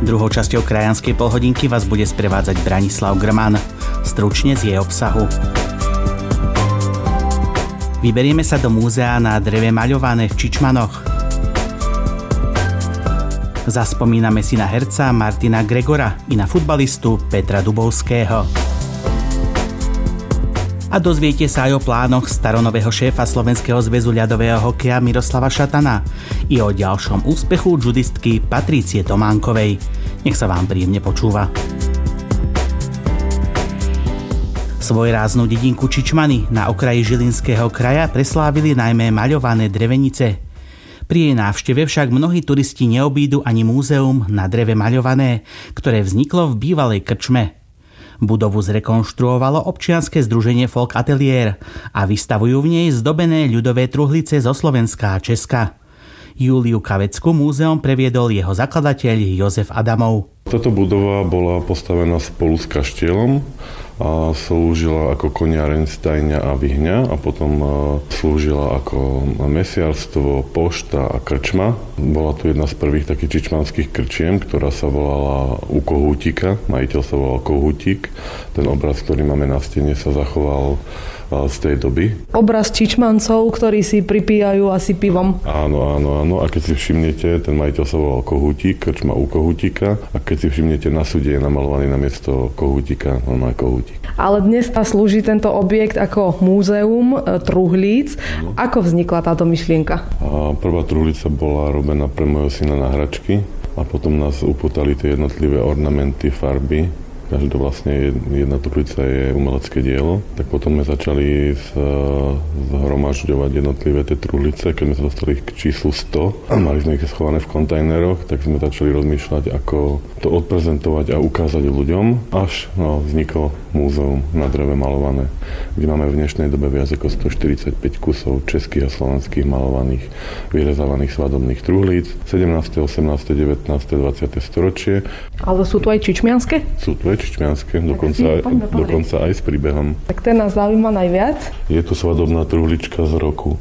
Druhou časťou krajanskej polhodinky vás bude sprevádzať Branislav Grman. Stručne z jej obsahu. Vyberieme sa do múzea na dreve maľované v Čičmanoch. Zaspomíname si na herca Martina Gregora i na futbalistu Petra Dubovského. A dozviete sa aj o plánoch staronového šéfa Slovenského zväzu ľadového hokeja Miroslava Šatana i o ďalšom úspechu judistky Patrície Tománkovej. Nech sa vám príjemne počúva. Svojráznú dedinku Čičmany na okraji Žilinského kraja preslávili najmä maľované drevenice. Pri jej návšteve však mnohí turisti neobídu ani múzeum na dreve maľované, ktoré vzniklo v bývalej krčme. Budovu zrekonštruovalo občianske združenie Folk Atelier a vystavujú v nej zdobené ľudové truhlice zo Slovenska a Česka. Júliu Kavecku múzeum previedol jeho zakladateľ Jozef Adamov. Táto budova bola postavená spolu s kaštielom a slúžila ako koniareň, stajňa a vyhňa a potom slúžila ako mesiarstvo, pošta a krčma. Bola tu jedna z prvých takých čičmanských krčiem, ktorá sa volala U Kohútika. Majiteľ sa volal Kohútik. Ten obraz, ktorý máme na stene, sa zachoval z tej doby. Obraz Čičmancov, ktorí si pripíjajú asi pivom. Áno. A keď si všimnete, ten majiteľ sa volal Kohútik, krčma U Kohútika. A keď si všimnete, na súde je namalovaný namiesto Kohútika, on má Kohútik. Ale dnes slúži tento objekt ako múzeum truhlíc. Ako vznikla táto myšlienka? Prvá truhlica bola robená pre môjho syna na hračky a potom nás upútali tie jednotlivé ornamenty, farby. Každá vlastne jedna truhlica je umelecké dielo. Tak potom sme začali zhromažďovať jednotlivé tie truhlice. Keď sme sa dostali k číslu 100 a mali sme ich schované v kontajneroch, tak sme začali rozmýšľať, ako to odprezentovať a ukázať ľuďom. Až vzniklo múzeum na dreve malované, kde máme v dnešnej dobe viac ako 145 kusov českých a slovenských malovaných, vyrezávaných svadobných truhlíc. 17., 18., 19., 20. storočie. Ale sú tu aj čičmianske? Sú tu aj čičmianske, dokonca aj s príbehom. Tak ten nás zaujíma najviac. Je tu svadobná truhlička z roku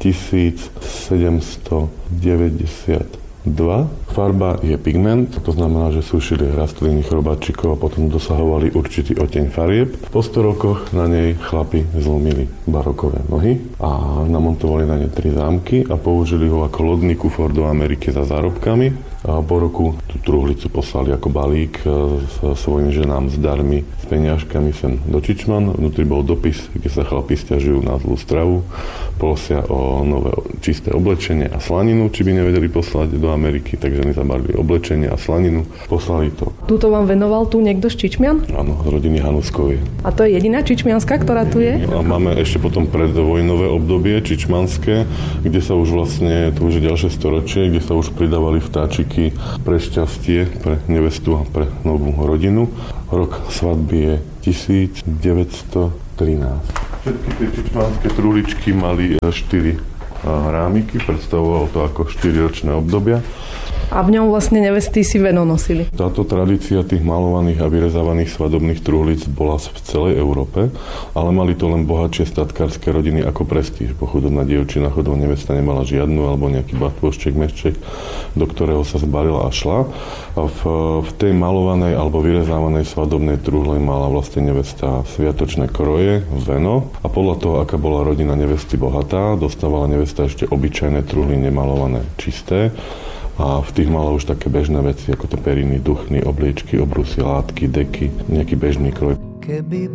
1792. Farba je pigment, to znamená, že sušili rastliny chrobáčikov a potom dosahovali určitý oteň farieb. Po 100 rokoch na nej chlapi zlomili barokové nohy a namontovali na ne 3 zámky a použili ho ako lodný kufor do Ameriky za zárobkami. A po roku tú truhlicu poslali ako balík s svojim ženám s darmi, s peniažkami sem do Čičman. Vnútri bol dopis, kde sa chlapi sťažujú na zlú stravu, prosia o nové čisté oblečenie a slaninu, či by nevedeli poslať do Ameriky, takže ženy zabalili oblečenie a slaninu, poslali to. Tuto vám venoval tu niekto z Čičmian? Áno, z rodiny Hanuskovej. A to je jediná čičmianska, ktorá tu je? A máme ešte potom predvojnové obdobie čičmanské, kde sa už vlastne, to už je ďalšie storočie, kde sa už pridávali vtáčiky pre šťastie, pre nevestu a pre novú rodinu. Rok svadby je 1913. Všetky tie čičmanské truhličky mali 4 rámiky, predstavovalo to ako 4-ročné obdobia. A v ňom vlastne nevesty si veno nosili. Táto tradícia tých malovaných a vyrezávaných svadobných truhlíc bola v celej Európe, ale mali to len bohatšie statkárske rodiny ako prestíž. Chudobná dievčina, chudobná nevesta nemala žiadnu alebo nejaký batôšček, mešček, do ktorého sa zbalila a šla. A v tej malovanej alebo vyrezávanej svadobnej truhle mala vlastne nevesta sviatočné kroje, veno a podľa toho, aká bola rodina nevesty bohatá, dostávala nevesta ešte obyčajné truhly nemalované, čisté. A v tých mala už také bežné veci, ako to periny, duchny, obliečky, obrusy, látky, deky, nejaký bežný kroj.